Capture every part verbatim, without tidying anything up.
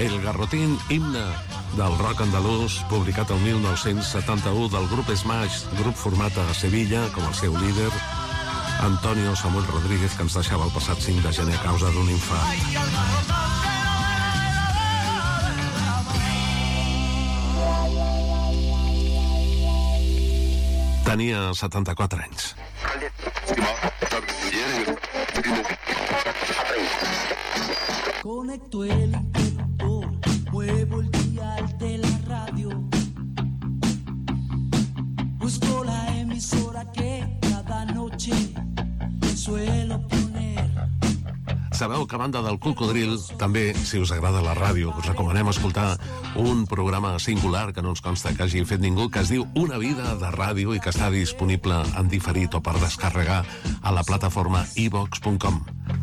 El Garrotín, himne del rock andalús, publicat el mil nou-cents setanta-u del grup Smash, grup format a Sevilla, com el seu líder, Antonio Samuel Rodríguez, que ens deixava el passat cinc de gener a causa d'un infart. Tenia setanta-quatre anys. Conecto el interruptor, muevo el dial de la radio, busco la emisora que cada noche suelo poner. Sabeu que a banda del Cocodril, també, si us agrada la ràdio, us recomanem escoltar un programa singular que no ens consta que hagi fet ningú, que es diu Una vida de ràdio i que està disponible en diferit o per descarregar a la plataforma i vox punt com.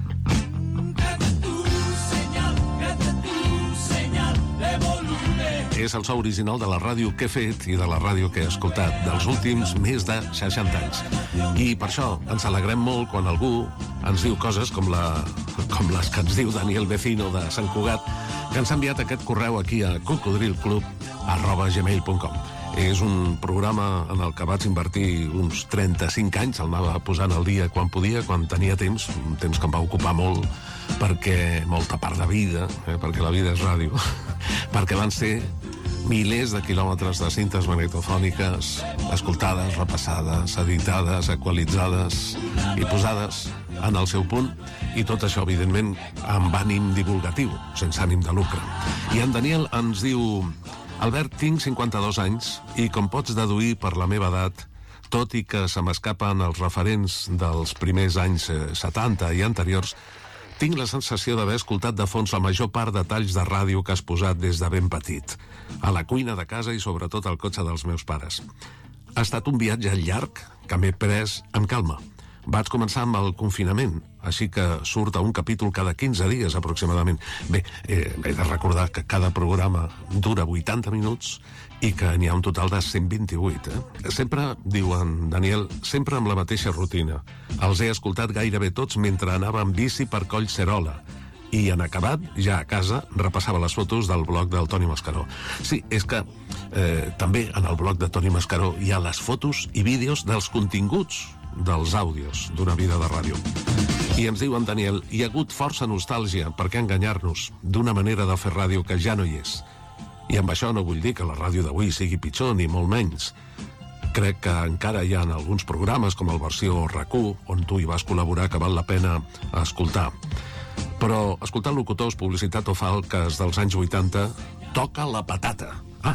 És el so original de la ràdio que he fet i de la ràdio que he escoltat dels últims més de seixanta anys. I per això ens alegrem molt quan algú ens diu coses com, la, com les que ens diu Daniel Vecino de Sant Cugat, que ens ha enviat aquest correu aquí a cocodrilclub arroba gmail punt com. És un programa en el que vaig invertir uns trenta-cinc anys, el anava posant al dia quan podia, quan tenia temps, un temps que em va ocupar molt, perquè molta part de vida, eh, perquè la vida és ràdio, perquè van ser milers de quilòmetres de cintes magnetofòniques escoltades, repassades, editades, equalitzades i posades en el seu punt, i tot això, evidentment, amb ànim divulgatiu, sense ànim de lucre. I en Daniel ens diu: Albert, tinc cinquanta-dos anys i, com pots deduir per la meva edat, tot i que se m'escapen els referents dels primers anys setanta i anteriors, tinc la sensació d'haver escoltat de fons la major part de talls de ràdio que has posat des de ben petit, a la cuina de casa i sobretot al cotxe dels meus pares. Ha estat un viatge llarg que m'he pres amb calma. Vaig començar amb el confinament, així que surt a un capítol cada quinze dies aproximadament. Bé, eh, he de recordar que cada programa dura vuitanta minuts i que n'hi ha un total de cent vint-i-vuit. Eh? Sempre, diu en Daniel, sempre amb la mateixa rutina. Els he escoltat gairebé tots mentre anava en bici per Collserola. I en acabat, ja a casa, repassava les fotos del blog del Toni Mascaró. Sí, és que eh, també en el blog de Toni Mascaró hi ha les fotos i vídeos dels continguts dels àudios d'Una vida de ràdio. I ens diu en Daniel: hi ha hagut força nostàlgia, per què enganyar-nos, d'una manera de fer ràdio que ja no hi és. I amb això no vull dir que la ràdio d'avui sigui pitjor, ni molt menys. Crec que encara hi ha alguns programes, com el Versió R A C U, on tu hi vas col·laborar, que val la pena escoltar. Però escoltar locutors, publicitat o falques dels anys vuitanta toca la patata. Ah,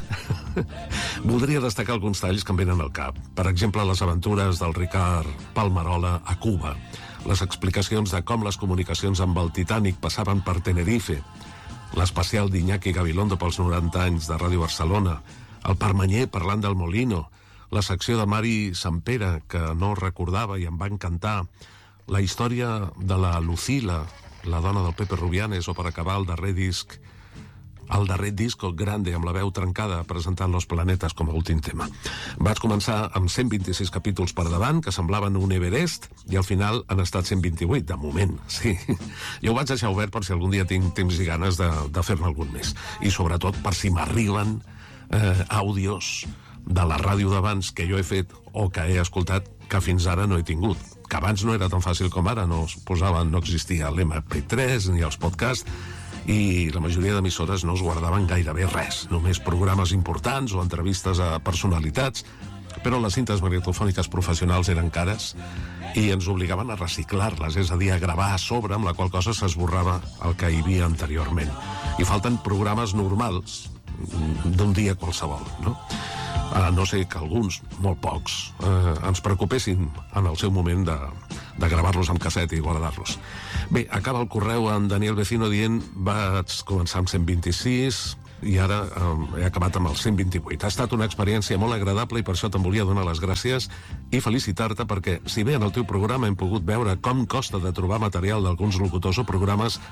voldria destacar alguns talls que em venen al cap. Per exemple, les aventures del Ricard Palmarola a Cuba, les explicacions de com les comunicacions amb el Titanic passaven per Tenerife, l'especial d'Iñaki Gabilondo pels noranta anys de Ràdio Barcelona, el Permanyer parlant del Molino, la secció de Mari Sampere, que no recordava i em va encantar, la història de la Lucila, la dona del Pepe Rubianes, o per acabar el darrer disc el darrer disco grande amb la veu trencada presentant Los Planetes com a últim tema. Vaig començar amb cent vint-i-sis capítols per davant, que semblaven un Everest, i al final han estat cent vint-i-vuit, de moment, sí. Jo ho vaig deixar obert per si algun dia tinc temps i ganes de, de fer-ne algun més. I sobretot per si m'arriben eh, àudios de la ràdio d'abans que jo he fet o que he escoltat que fins ara no he tingut. Que abans no era tan fàcil com ara, no es posaven, no existia l'M P tres ni els podcasts, i la majoria d'emissores no es guardaven gairebé res, només programes importants o entrevistes a personalitats, però les cintes magnetofòniques professionals eren cares i ens obligaven a reciclar-les, és a dir, a gravar a sobre, amb la qual cosa s'esborrava el que hi havia anteriorment. I falten programes normals d'un dia qualsevol, no? A no ser que alguns, molt pocs, eh, ens preocupessin en el seu moment de, de gravar-los amb casset i guardar-los. Bé, acaba el correu en Daniel Vecino dient: vaig començar amb cent vint-i-sis i ara eh, he acabat amb el cent vint-i-vuit. Ha estat una experiència molt agradable i per això te'n volia donar les gràcies i felicitar-te, perquè si bé en el teu programa hem pogut veure com costa de trobar material d'alguns locutors o programes,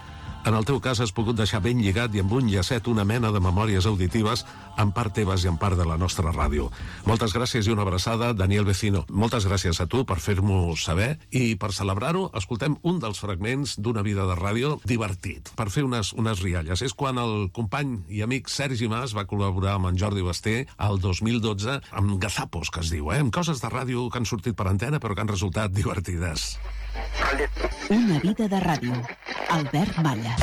En el teu cas has pogut deixar ben lligat i amb un llacet una mena de memòries auditives en part teves i en part de la nostra ràdio. Moltes gràcies i una abraçada, Daniel Vecino. Moltes gràcies a tu per fer-m'ho saber i per celebrar-ho escoltem un dels fragments d'una vida de ràdio divertit, per fer unes, unes rialles. És quan el company i amic Sergi Mas va col·laborar amb en Jordi Basté el dos mil dotze amb Gazapos, que es diu, eh? amb coses de ràdio que han sortit per antena però que han resultat divertides. Una vida de ràdio. Albert Malla.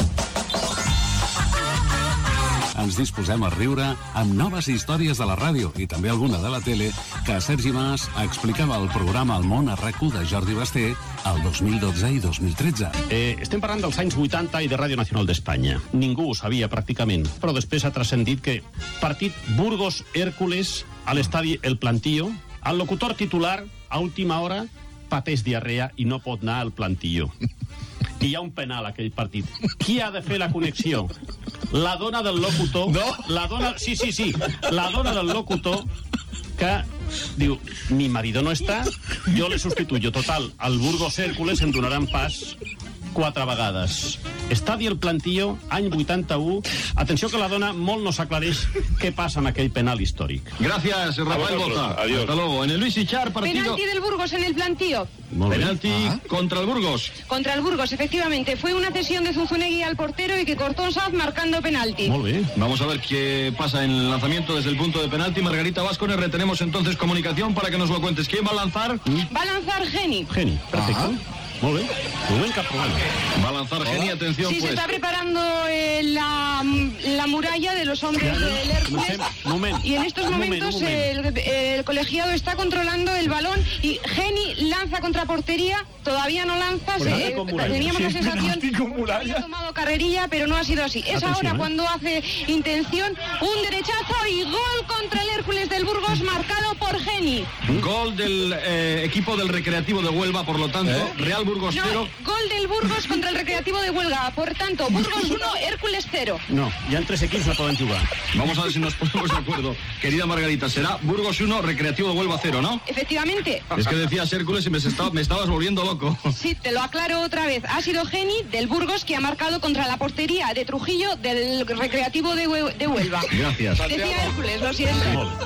Ens disposem a riure amb noves històries de la ràdio i també alguna de la tele que Sergi Mas explicava al programa El món a R A C u de Jordi Basté el dos mil dotze i dos mil tretze. Eh, estem parlant dels anys vuitanta i de Ràdio Nacional d'Espanya. Ningú ho sabia pràcticament, però després ha transcendit que partit Burgos-Hércules a l'estadi El Plantío, el locutor titular a última hora pateix diarrea i no pot anar al Plantío. I hi ha un penal a aquell partit. Qui ha de fer la connexió? La dona del locutor... No? La dona... Sí, sí, sí. La dona del locutor que diu, mi marido no està, jo le sustituyo. Total, al Burgos Hércules em donaran pas quatre vegades. Estadi El Plantío, any vuitanta-u. Atenció que la dona molt no s'aclareix què passa en aquell penal històric. Gracias, Rafael Bota. Adiós. Hasta luego. En el Luis Ichar partido... Penalti del Burgos en El Plantío. Penalti ah. contra el Burgos. Contra el Burgos, efectivamente. Fue una cesión de Zunzunegui al portero y que cortó Sanz marcando penalti. Muy bien. Vamos a ver qué pasa en el lanzamiento desde el punto de penalti. Margarita Vázquez, retenemos entonces comunicación para que nos lo cuentes. ¿Quién va a lanzar? Va a lanzar Geni. Geni, perfecto. Ajá. Muy bien. Muy bien, Caprobano. Va a lanzar Geni, atención, sí, pues. Se está preparando eh, la, la muralla de los hombres ya, del Hércules. Moment, y en estos momentos moment, moment. El, el colegiado está controlando el balón y Geni lanza contra portería. Todavía no lanza. Se, teníamos sí, la sensación que había tomado carrerilla, pero no ha sido así. Es Atención, ahora ¿eh? cuando hace intención un derechazo y gol contra el Hércules del Burgos marcado por Geni. Gol del eh, equipo del Recreativo de Huelva, por lo tanto, ¿Eh? Real Burgos cero. No, gol del Burgos contra el Recreativo de Huelva. Por tanto, Burgos uno, Hércules cero. No, ya en tres equipos no pueden jugar. Vamos a ver si nos ponemos de acuerdo. Querida Margarita, será Burgos uno, Recreativo de Huelva cero, ¿no? Efectivamente. Es que decías Hércules y me, estaba, me estabas volviendo loco. Sí, te lo aclaro otra vez. Ha sido Geni del Burgos que ha marcado contra la portería de Trujillo del Recreativo de, Hue de Huelva. Gracias. Decía Hércules, lo siento.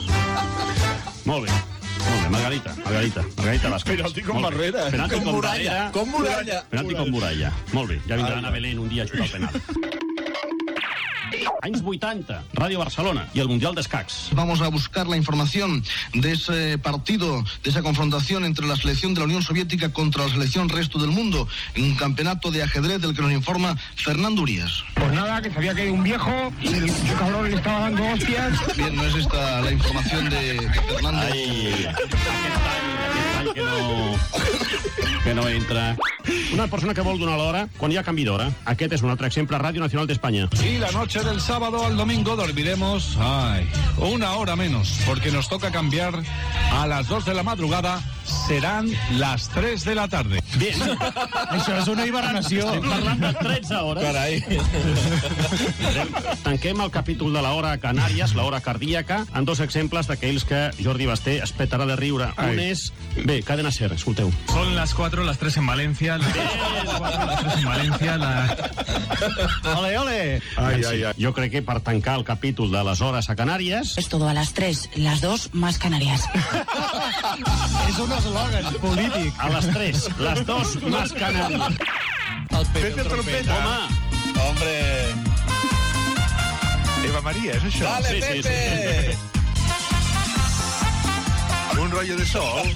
Muy bien. Molt bé, Margarita, Margarita, Margarita Vázquez. Penalti con barrera. Penalti con, con muralla. Con muralla. Penalti con muralla. Molt bé, ja vindran a Belén un dia a xutar el penal. Anys vuitanta, Ràdio Barcelona y el Mundial de Escacs. Vamos a buscar la información de ese partido, de esa confrontación entre la selección de la Unión Soviética contra la selección resto del mundo, en un campeonato de ajedrez del que nos informa Fernando Urías. Pues nada, que sabía que hay un viejo y el cabrón le estaba dando hostias. Bien, no es esta la información de, de Fernando. Ai, aquest any, aquest any que no, que no entra. Una persona que vol donar l'hora quan hi ha canvi d'hora. Aquest és un altre exemple, Ràdio Nacional d'Espanya. Y la noche del sábado al domingo dormiremos, ay, una hora menos, porque nos toca cambiar a las dos de la madrugada, serán las tres de la tarde. Bien. Això és una hibernació. Estem parlant de tretze hores. Carai. Tanquem el capítol de l'hora a Canàries, l'hora cardíaca, en dos exemples d'aquells que Jordi Basté es petarà de riure. Ai. Un és... Bé, Cadena Ser, escolteu. Son las cuatro, las tres en Valencia. Las cuatro, las tres en Valencia. La... Ole, ole. Ai, ai, ai. Jo crec que per tancar el capítol de les hores a Canàries... Es todo a las tres, las dos más Canarias. És un eslògan polític. A les tres, les dos más Canàries. El Pepe Trompeta. Home. Hombre. Eva Maria, és això? Dale, sí, Pepe. Sí, sí. Amb un rotllo de sol.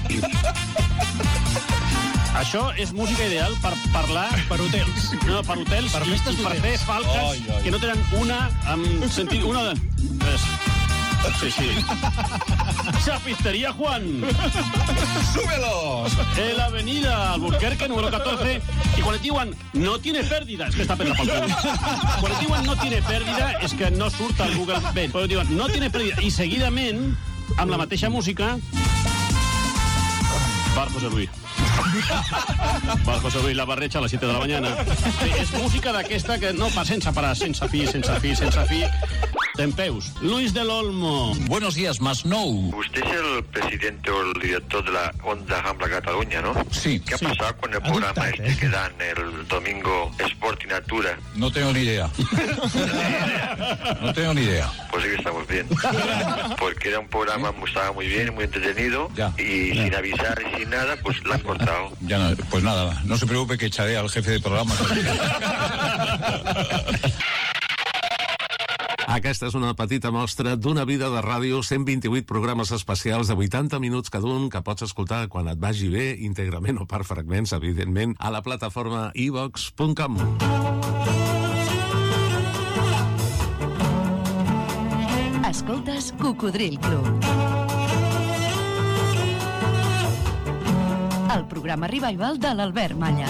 Això és música ideal per parlar per hotels. No, per hotels per i, i per fer falques oi, oi. que no tenen una amb sentit... Una de... Sí, sí. Chapistería Juan. ¡Súbelo! En la avenida Alburquerque, número catorce. Y quan et diuen no tiene pérdida, és que està perdre pel cul. Quan et diuen no tiene pérdida, és que no surt al Google. Bé, quan et diuen no tiene pérdida, i seguidament, amb la mateixa música, Bar José Luis. Bar José Luis, la barreja a les siete de la mañana. Sí, és música d'aquesta que no fa sense parar, sense fi, sense fi, sense fi. Dempeus. Luis del Olmo. Buenos días, Masnou. Usted es el presidente o el director de la Onda Rambla Cataluña, ¿no? Sí. ¿Qué ha sí. pasado con el programa este ¿eh? que dan el domingo Sport y Natura? No tengo ni idea. No tengo ni idea. Pues sí que estamos bien. Porque era un programa que estaba muy bien, muy entretenido. Ya. Y Ya. sin avisar y sin nada, pues lo han cortado. Ya no, pues nada, no se preocupe que echaré al jefe de programa. Aquesta és una petita mostra d'una vida de ràdio, cent vint-i-vuit programes especials de vuitanta minuts cada un que pots escoltar quan et vagi bé, íntegrament o per fragments, evidentment, a la plataforma i vox punt com. Escoltes Cocodril Club. El programa revival de l'Albert Malla.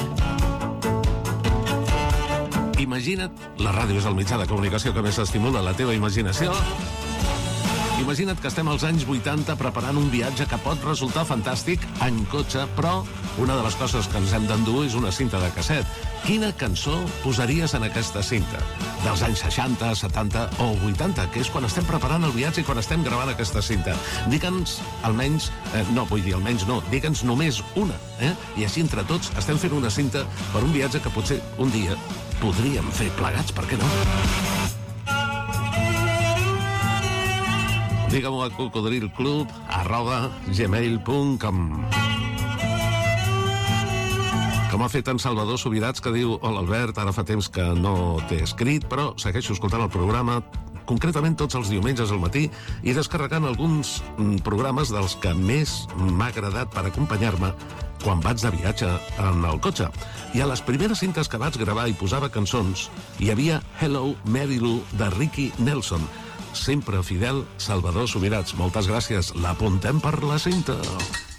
Imagina't, la ràdio és el mitjà de comunicació que més estimula la teva imaginació. Imagina't que estem als anys vuitanta preparant un viatge que pot resultar fantàstic en cotxe, però una de les coses que ens hem d'endur és una cinta de casset. Quina cançó posaries en aquesta cinta? Dels anys seixanta, setanta o vuitanta, que és quan estem preparant el viatge i quan estem gravant aquesta cinta. Digue'ns, almenys, eh, no, vull dir, almenys no, digue'ns només una, eh? I així entre tots estem fent una cinta per un viatge que potser un dia podríem fer plegats, per què no? Digue-m'ho a cocodrilclub arroba gmail punt com. Com ha fet en Salvador Subirats, que diu: hola Albert, ara fa temps que no t'he escrit, però segueixo escoltant el programa, concretament tots els diumenges al matí, i descarregant alguns programes dels que més m'ha agradat per acompanyar-me quan vaig de viatge en el cotxe. I a les primeres cintes que vaig gravar i posava cançons, hi havia Hello, Mary Lou, de Ricky Nelson. Sempre fidel, Salvador Subirats. Moltes gràcies. L'apuntem per la cinta.